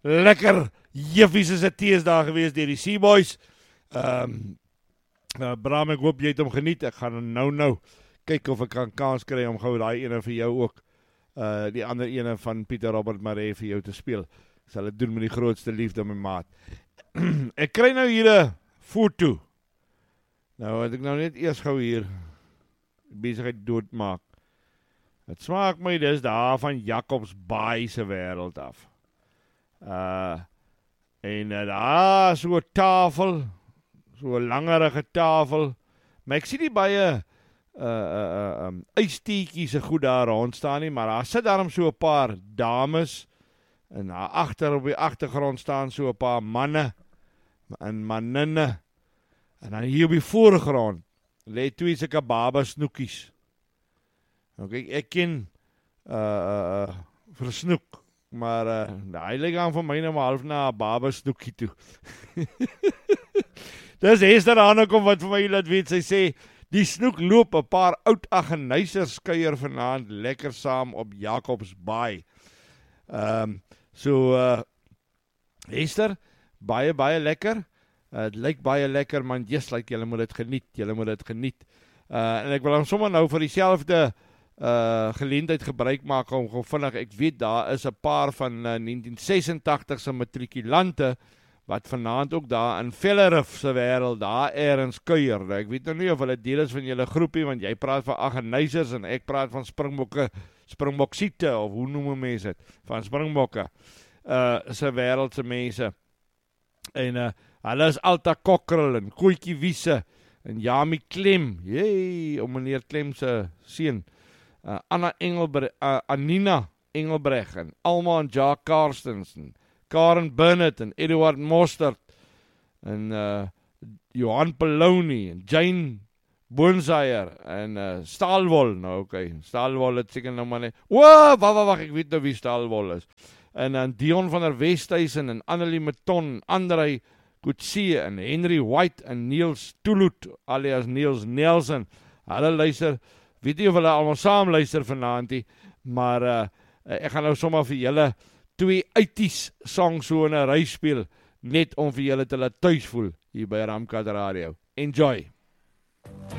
lekker juffies is 'n tees daar gewees deur die Seaboys. Bram, ek hoop jy het hom geniet. Ek gaan nou kyk of ek kan kans kry om gou daai ene vir jou ook, die ander ene van Pieter Robert Maree vir jou te speel. Ek sal dit doen met die grootste liefde, my maat. Ek kry nou hier 'n foto. Nou het ek nou net eers gou hier besigheid doodmaak. Het smaak my, dis daar van Jacobs Baai se wêreld af. En daar so 'n tafel, so 'n langerige tafel, maar ek sien nie baie ysteetjies se goed daar rond staan nie, maar daar sit daarom so 'n paar dames, en daar agter op die agtergrond staan so 'n paar manne en manninne, en dan hier op die voorgrond lê twee sulke baba snoekies. Okay, ek ken vir snoek, maar hy lyk aan vir my nou maar half na 'n baba snoekie toe. Dis Esther aankom wat vir my laat weet, sy sê, die snoek loop 'n paar oud aggenuisers kuier vanaand lekker saam op Jacobs Baai. Esther, baie lekker. Het lyk baie lekker, man, julle moet dit geniet, en ek wil dan sommer nou vir dieselfde geleentheid gebruik maak om gou vinnig, ek weet daar is 'n paar van 1986 se matrikulante wat vanaand ook daar in Vellerif se wêreld daar ergens kuier. Ek weet nou nie of hulle deel is van julle groepie, want jy praat van aggenuisers en ek praat van springboksiete, of hoe noem mense dit, van springbokke, se wêreld se mense. En hulle is Alta Kokkerel en Koetjie Wiese en Jamie Klem, om meneer Klem se seun, Anina Engelbreg en Alma en Jacques Karstens en Karen Burnett en Eduard Mostert en Johan Peloni en Jane Boonsaier en Staalwol, nou oké, Staalwol het seker nou maar net, wag, ek weet nou wie Staalwol is, en Dion van der Westhuizen en Annelie Meton, Andrei Kutsie en Henry White en Niels Toulout, alias Niels Nelson, hulle luister, weet nie of hulle allemaal saam luister vanaand nie, maar ek gaan nou sommer vir julle 2 80s songs so in 'n ry speel, net om vir julle te laat tuis voel hier by Ramkat Radio. Enjoy!